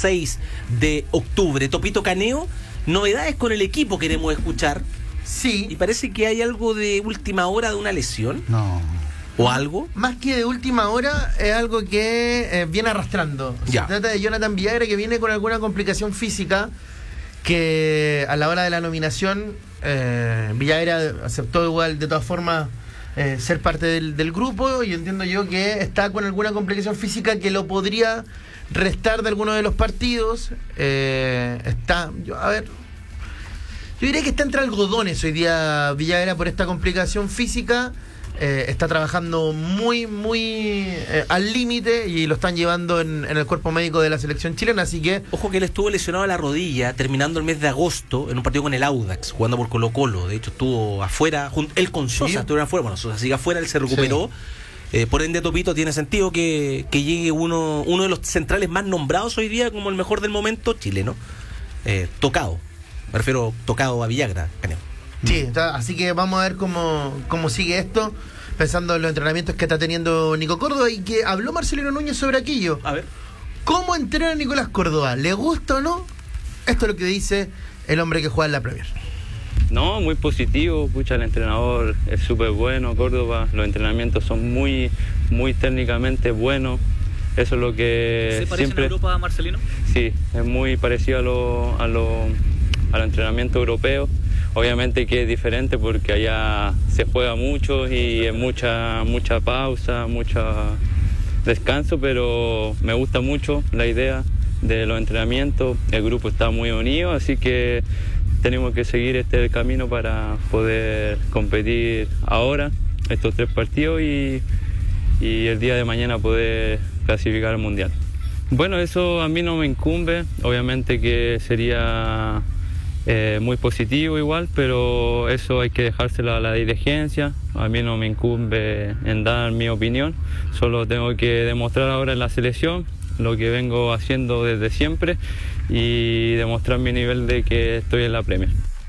6 de octubre. Topito Caneo, novedades con el equipo queremos escuchar. Sí. Y parece que hay algo de última hora de una lesión. No. ¿O algo? Más que de última hora, es algo que viene arrastrando. Se trata de Jonathan Villagra, que viene con alguna complicación física, que a la hora de la nominación, Villagra aceptó igual, de todas formas, ser parte del grupo, y entiendo yo que está con alguna complicación física que lo podría restar de alguno de los partidos. Yo diría que está entre algodones hoy día Villagra por esta complicación física. Está trabajando muy al límite y lo están llevando en el cuerpo médico de la selección chilena, así que... Ojo que él estuvo lesionado a la rodilla terminando el mes de agosto en un partido con el Audax, jugando por Colo-Colo. De hecho estuvo afuera, él con Sosa estuvieron afuera. Bueno, Sosa sigue afuera, él se recuperó. Sí. Por ende, Topito, tiene sentido que llegue uno de los centrales más nombrados hoy día como el mejor del momento chileno. Tocado, me refiero tocado a Villagra, Caneo. Sí, así que vamos a ver cómo sigue esto, pensando en los entrenamientos que está teniendo Nico Córdoba, y que habló Marcelino Núñez sobre aquello. A ver. ¿Cómo entrena Nicolás Córdoba? ¿Le gusta o no? Esto es lo que dice el hombre que juega en la Premier. No, muy positivo, el entrenador es súper bueno, Córdoba, los entrenamientos son muy técnicamente buenos. Eso es lo que ¿Se parece siempre... a Europa, Marcelino? Sí, es muy parecido a los entrenamientos europeos. Obviamente que es diferente porque allá se juega mucho y es mucha pausa, mucho descanso, pero me gusta mucho la idea de los entrenamientos. El grupo está muy unido, así que tenemos que seguir este camino para poder competir ahora, estos 3 partidos, y el día de mañana poder clasificar al Mundial. Bueno, eso a mí no me incumbe, obviamente que sería... muy positivo igual, pero eso hay que dejárselo a la dirigencia. A mí no me incumbe en dar mi opinión, solo tengo que demostrar ahora en la selección lo que vengo haciendo desde siempre y demostrar mi nivel de que estoy en la Premier.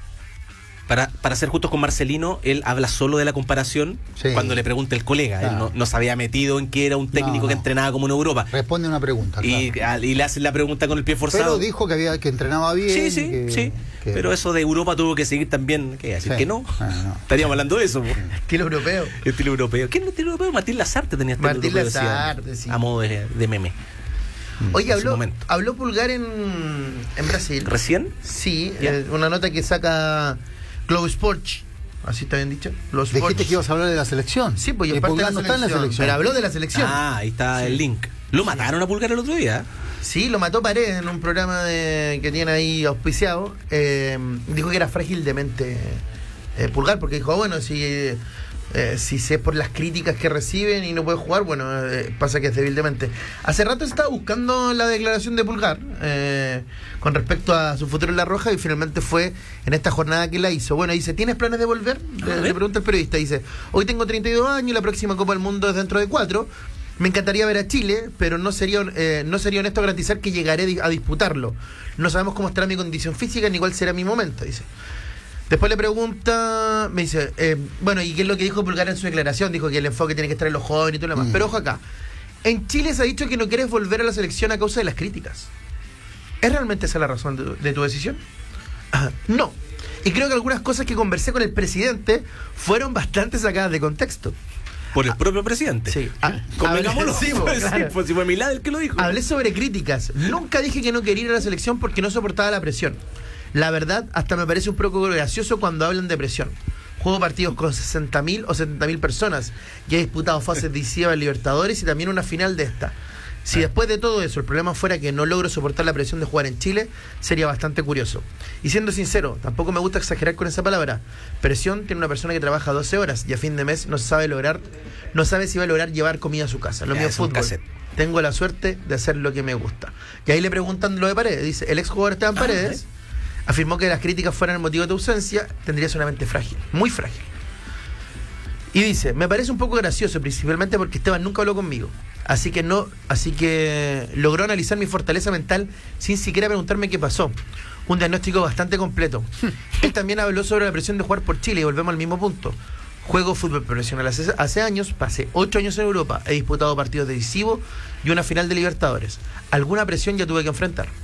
Para ser justos con Marcelino, él habla solo de la comparación cuando le pregunta el colega. Claro. Él no se había metido en que era un técnico que entrenaba como en Europa. Responde una pregunta. Y le hacen la pregunta con el pie forzado. Pero dijo que entrenaba bien. Sí. Pero eso de Europa tuvo que seguir también. ¿Qué decir? Que no. Estaríamos hablando de eso. Estilo europeo. Estilo europeo. ¿Quién es estilo europeo? Martín Lazarte tenía estilo europeo. Martín Lazarte, sí. A modo de meme. Oye, habló Pulgar en Brasil. ¿Recién? Sí, una nota que saca Globo Sports, así está bien dicho. Dijiste que ibas a hablar de la selección. Sí, pues yo parte de la selección, no está en la selección. Pero habló de la selección. Ahí está el link. ¿Lo mataron a Pulgar el otro día? Sí, lo mató Paredes en un programa que tiene ahí auspiciado. Dijo que era frágil de mente Pulgar, porque dijo, bueno, si sé por las críticas que reciben y no puede jugar, bueno, pasa que es débil de mente. Hace rato estaba buscando la declaración de Pulgar con respecto a su futuro en La Roja, y finalmente fue en esta jornada que la hizo. Bueno, dice, ¿tienes planes de volver? Le pregunta el periodista. Dice, hoy tengo 32 años, la próxima Copa del Mundo es dentro de 4. Me encantaría ver a Chile, pero no sería honesto garantizar que llegaré a disputarlo. No sabemos cómo estará mi condición física ni cuál será mi momento, dice. Después le pregunta, me dice, bueno, ¿y qué es lo que dijo Pulgar en su declaración? Dijo que el enfoque tiene que estar en los jóvenes y todo lo demás. Pero ojo acá, en Chile se ha dicho que no quieres volver a la selección a causa de las críticas. ¿Es realmente esa la razón de tu decisión? No. Y creo que algunas cosas que conversé con el presidente fueron bastante sacadas de contexto. Por el propio presidente. Sí. Si fue Milad el que lo dijo. Hablé sobre críticas. Nunca dije que no quería ir a la selección porque no soportaba la presión. La verdad, hasta me parece un poco gracioso cuando hablan de presión. Juego partidos con 60.000 o 70.000 personas y he disputado fases decisivas de Libertadores y también una final de esta. Si después de todo eso el problema fuera que no logro soportar la presión de jugar en Chile, sería bastante curioso. Y siendo sincero, tampoco me gusta exagerar con esa palabra. Presión tiene una persona que trabaja 12 horas y a fin de mes no sabe si va a lograr llevar comida a su casa. Lo mío es fútbol. Tengo la suerte de hacer lo que me gusta. Y ahí le preguntan lo de Paredes. Dice, el exjugador Esteban Paredes afirmó que las críticas fueran el motivo de tu ausencia. Tendrías una mente frágil, muy frágil. Y dice, me parece un poco gracioso, principalmente porque Esteban nunca habló conmigo. Así que logró analizar mi fortaleza mental sin siquiera preguntarme qué pasó. Un diagnóstico bastante completo. Él también habló sobre la presión de jugar por Chile y volvemos al mismo punto. Juego fútbol profesional hace años, pasé 8 años en Europa, he disputado partidos decisivos y una final de Libertadores. Alguna presión ya tuve que enfrentar.